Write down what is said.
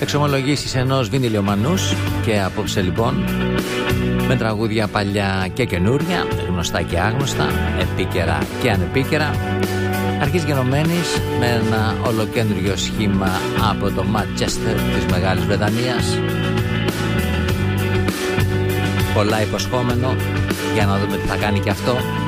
Εξομολογήσεις ενός βινιλιομανούς και απόψε λοιπόν με τραγούδια παλιά και καινούρια, γνωστά και άγνωστα, επίκαιρα και ανεπίκαιρα, αρχής γενομένης με ένα ολοκέντριο σχήμα από το Manchester της Μεγάλης Βρετανίας. Πολλά υποσχόμενο, για να δούμε τι θα κάνει και αυτό.